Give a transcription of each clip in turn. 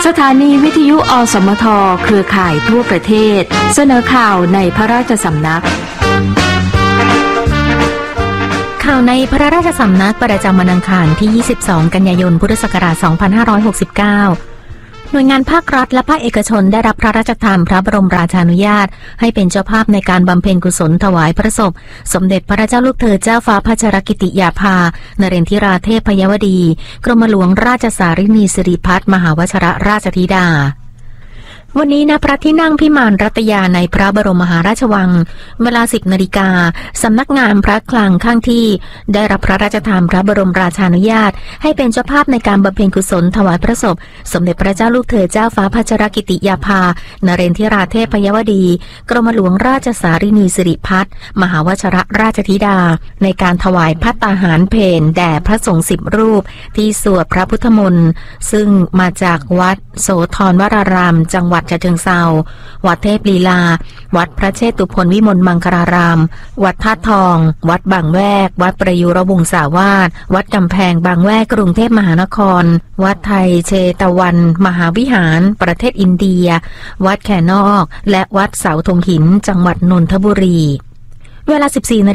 สถานีวิทยุอสมทเครือข่ายทั่วประเทศเสนอข่าวในพระราชสำนักข่าวในพระราชสำนักประจำวันอังคารที่ 22 กันยายน พุทธศักราช 2569 หน่วยงานภาครัฐและภาคเอกชนได้รับพระราชทานพระบรมราชานุญาตให้เป็นเจ้าภาพในการบำเพ็ญกุศลถวายพระศพสมเด็จพระเจ้าลูกเธอเจ้าฟ้าพัชรกิติยาภานเรนทิราเทพยวดีกรมหลวงราชสารินีสิริพัฒน์มหาวชรราชธิดาวันนี้ณพระที่นั่งพิมานรัตยาในพระบรมมหาราชวังเวลา 10 นาฬิกาสำนักงานพระคลังข้างที่ได้รับพระราชทานพระบรมราชานุญาตให้เป็นเจ้าภาพในการบำเพ็ญกุศลถวายพระศพสมเด็จพระเจ้าลูกเธอเจ้าฟ้าพัชรกิติยาภานเรนทิราเทพยวดีกรมหลวงราชสารินีสิริพัฒน์มหาวชรราชธิดาในการถวายภัตตาหารเพลแด่พระสงฆ์10 รูปที่สวดพระพุทธมนต์ซึ่งมาจากวัดโสธรวรารามจังหวัดฉะเชิงเทราวัดเทพลีลาวัดพระเชตุพนวิมลมังคลารามวัดธาตุทองวัดบางแวกวัดประยุรวงศาวาสวัดกำแพงบางแวกกรุงเทพมหานครวัดไทยเชตวันมหาวิหารประเทศอินเดียวัดแคนอกและวัดเสาธงหินจังหวัดนนทบุรีเวลา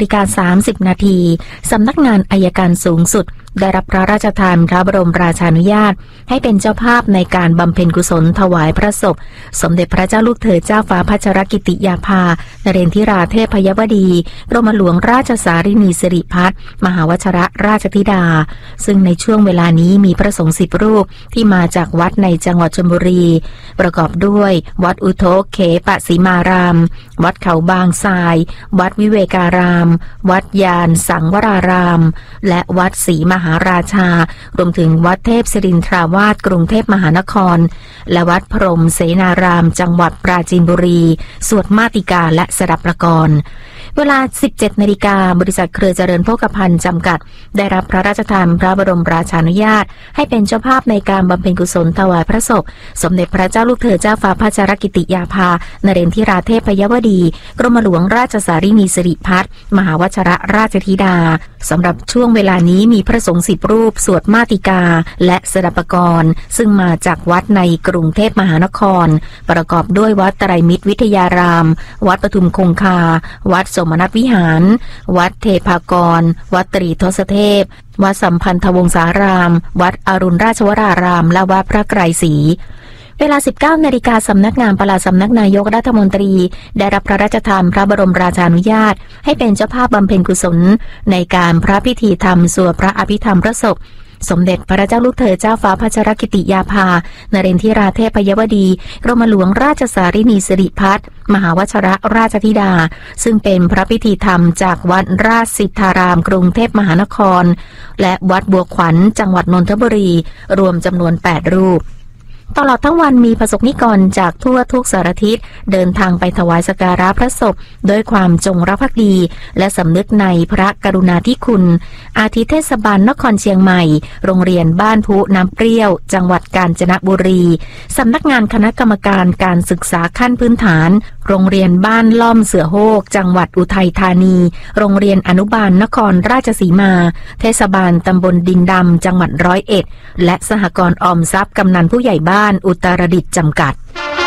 14:30 นาทีสำนักงานอัยการสูงสุดได้รับพระราชทานพระบรมราชานุญาตให้เป็นเจ้าภาพในการบำเพ็ญกุศลถวายพระศพสมเด็จพระเจ้าลูกเธอเจ้าฟ้าพัชรกิติยาภานเรนทิราเทพยวดีกรมหลวงราชสารินีสิริพัฒน์มหาวชรราชธิดาซึ่งในช่วงเวลานี้มีพระสงฆ์10 รูปที่มาจากวัดในจังหวัดชลบุรีประกอบด้วยวัดอุโทเขปสีมารามวัดเขาบางทรายวัดวิเวการามวัดยานสังวรารามและวัดศรีมหาราชารวมถึงวัดเทพศิรินทราวาสกรุงเทพมหานครและวัดพรหมเสนารามจังหวัดปราจีนบุรีสวดมาติกาและสดับประกรเวลา 17 นาฬิกาบริษัทเครือเจริญโภคภัณฑ์จำกัดได้รับพระราชทานพระบรมราชานุญาตให้เป็นเจ้าภาพในการบำเพ็ญกุศลถวายพระศพสมเด็จพระเจ้าลูกเธอเจ้าฟ้าพัชรกิติยาภานเรนทิราเทพยวดีกรมหลวงราชสารินีสิริพัฒน์มหาวชรราชธิดาสำหรับช่วงเวลานี้มีพระสงฆ์10 รูปสวดมาติกาและสดับประกรซึ่งมาจากวัดในกรุงเทพมหานครประกอบด้วยวัดไตรมิตรวิทยารามวัดปทุมคงคาวัดสมณัฐวิหารวัดเทพากรวัดตรีทศเทพวัดสัมพันธวงศารามวัดอรุณราชวรารามและวัดพระไกรศรีเวลา 19 นาฬิกาสำนักงานปลัดสำนักนายกรัฐมนตรีได้รับพระราชทานพระบรมราชานุญาตให้เป็นเจ้าภาพบำเพ็ญกุศลในการพระพิธีธรรมสวดพระอภิธรรมพระศพสมเด็จพระเจ้าลูกเธอเจ้าฟ้าพัชรกิติยาภานเรนทิราเทพยวดีกรมหลวงราชสารินีสิริพัฒน์มหาวชรราชธิดาซึ่งเป็นพระพิธีธรรมจากวัดราชสิทธารามกรุงเทพมหานครและวัดบัวขวัญจังหวัดนนทบุรีรวมจำนวน 8 รูปตลอดทั้งวันมีประสบนิกรจากทั่วทุกสารทิศเดินทางไปถวายสักการะพระศพด้วยความจงรักภักดีและสำนึกในพระกรุณาธิคุณอาทิเทศบาลนครเชียงใหม่โรงเรียนบ้านพุน้ำเปรี้ยวจังหวัดกาญจนบุรีสำนักงานคณะกรรมการการศึกษาขั้นพื้นฐานโรงเรียนบ้านล่อมเสือโฮกจังหวัดอุทัยธานีโรงเรียนอนุบาลนครราชสีมาเทศบาลตำบลดินดำจังหวัด101และสหกรณ์ออมทรัพย์กำนันผู้ใหญ่บ้านอุตรดิตถ์จำกัด